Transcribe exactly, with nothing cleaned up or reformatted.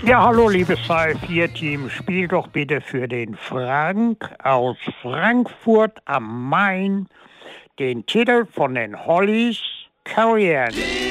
Ja, hallo liebes H F vier Team, spiel doch bitte für den Frank aus Frankfurt am Main den Titel von den Hollies, Carrie Ann.